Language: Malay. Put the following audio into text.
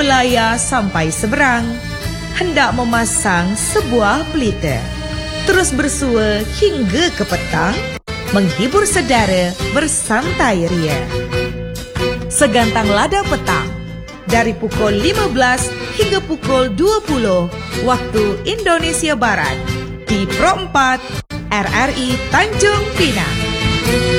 Belaya sampai seberang, hendak memasang sebuah pelita. Terus bersua hingga ke petang, menghibur saudara bersantai ria. Segantang lada petang, dari pukul 15 hingga pukul 20 waktu Indonesia Barat, di Pro 4 RRI Tanjung Pinang.